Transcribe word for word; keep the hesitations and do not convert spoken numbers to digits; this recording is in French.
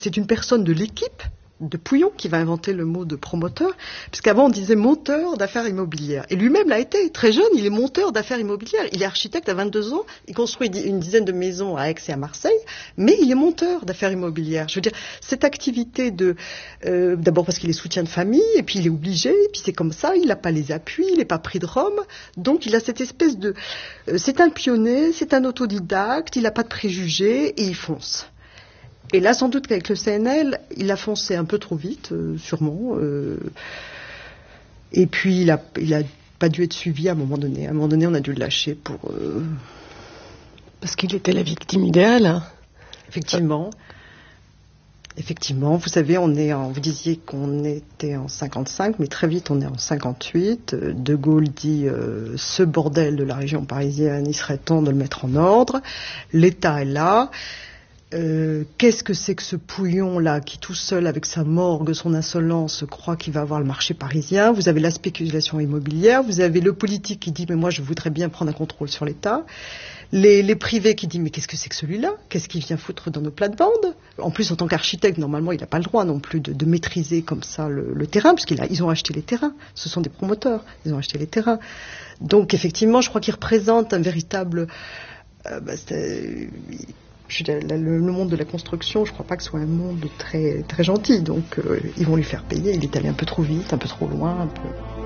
C'est une personne de l'équipe de Pouillon qui va inventer le mot de promoteur, puisqu'avant on disait monteur d'affaires immobilières. Et lui-même l'a été. Très jeune, il est monteur d'affaires immobilières. Il est architecte à vingt-deux ans, il construit une dizaine de maisons à Aix et à Marseille, mais il est monteur d'affaires immobilières. Je veux dire, cette activité de... Euh, d'abord parce qu'il est soutien de famille, et puis il est obligé, et puis c'est comme ça, il n'a pas les appuis, il n'est pas pris de Rome, donc il a cette espèce de... Euh, c'est un pionnier, c'est un autodidacte, il n'a pas de préjugés, et il fonce. Et là, sans doute qu'avec le C N L, il a foncé un peu trop vite, euh, sûrement. Euh, et puis, il n'a il a pas dû être suivi à un moment donné. À un moment donné, on a dû le lâcher pour... Euh... Parce qu'il était la victime idéale. Effectivement. Effectivement. Vous savez, on est en... Vous disiez qu'on était en cinquante-cinq, mais très vite, on est en cinquante-huit. De Gaulle dit euh, ce bordel de la région parisienne, il serait temps de le mettre en ordre. L'État est là. Euh, qu'est-ce que c'est que ce Pouillon-là qui tout seul avec sa morgue, son insolence croit qu'il va avoir le marché parisien? Vous avez la spéculation immobilière, vous avez le politique qui dit mais moi je voudrais bien prendre un contrôle sur l'État, les, les privés qui disent mais qu'est-ce que c'est que celui-là? Qu'est-ce qu'il vient foutre dans nos plates-bandes? En plus en tant qu'architecte normalement il n'a pas le droit non plus de, de maîtriser comme ça le, le terrain, puisqu'ils ont acheté les terrains, ce sont des promoteurs, ils ont acheté les terrains. Donc effectivement je crois qu'il représente un véritable... Euh, bah, Je, le, le monde de la construction, je ne crois pas que ce soit un monde très, très gentil, donc euh, ils vont lui faire payer, il est allé un peu trop vite, un peu trop loin, un peu...